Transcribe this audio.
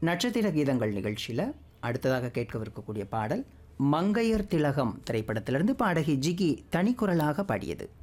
நட்சத்திர கீதங்கள் நிகழ்ச்சியில் அடுத்ததாக கேட்கவிருக்கக்கூடிய பாடல் மங்கையர் திலகம் திரைப்படத்திலிருந்து பாடகி ஜிகி தனிக்குரலாக பாடியது.